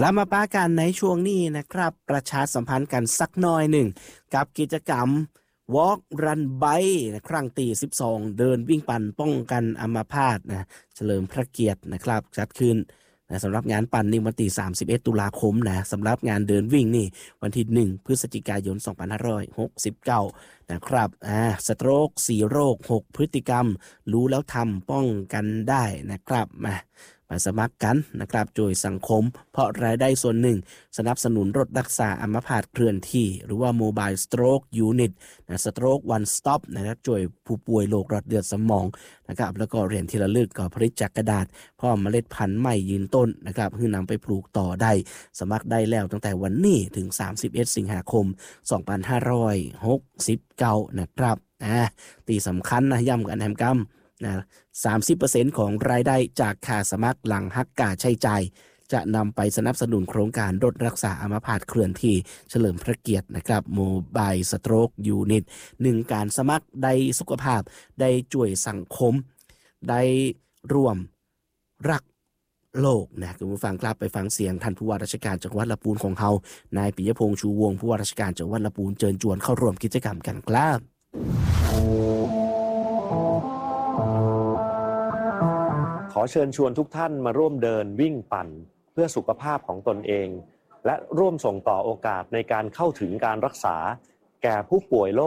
แล้วมาป้ากันในช่วงนี้นะครับประชาสัมพันธ์กันสักหน่อยหนึ่งกับกิจกรรม Walk Run Bike ครั้งที่12เดินวิ่งปั่นป้องกันอัมพาตนะเฉลิมพระเกียรตินะครับจัดขึ้นนะสำหรับงานปั่นนี่วันที่31ตุลาคมนะสำหรับงานเดินวิ่งนี่วันที่1พฤศจิกายน2569นะครับสโตรก4โรค6พฤติกรรมรู้แล้วทำป้องกันได้นะครับมาสมัครกันนะครับโดยสังคมเพราะรายได้ส่วนหนึ่งสนับสนุนรถรักษาอัมพาตเคลื่อนที่หรือว่า Mobile Stroke Unit นะ Stroke One Stop นะครับช่วยผู้ป่วยโรคหลอดเลือดสมองนะครับแล้วก็เหรียญที่ระลึกก็ผลิตจากกระดาษพร้อมเมล็ดพันธุ์ใหม่ยืนต้นนะครับเพื่อนำไปปลูกต่อได้สมัครได้แล้วตั้งแต่วันนี้ถึง31สิงหาคม2569นะครับตีสำคัญนะย้ำกันแฮมกัมนะ 30% ของรายได้จากค่าสมัครหลังหักค่าใช้จ่ายจะนำไปสนับสนุนโครงการรถรักษาอัมพาตเคลื่อนที่เฉลิมพระเกียรตินะครับ Mobile Stroke Unit 1การสมัครได้สุขภาพได้ช่วยสังคมได้ร่วมรักโลกนะคุณผู้ฟังครับไปฟังเสียงท่านผู้ว่าราชการจังหวัดลำพูนของเฮานายปิยพงษ์ชูวงศ์ผู้ว่าราชการจังหวัดลำพูนเชิญชวนเข้าร่วมกิจกรรมกันครับขอเชิญชวนทุกท่านมาร่วมเดินวิ่งปั่นเพื่อสุขภาพของตนเองและร่วมส่งต่อโอกาสในการเข้าถึงการรักษาแก่ผู้ป่วยโรค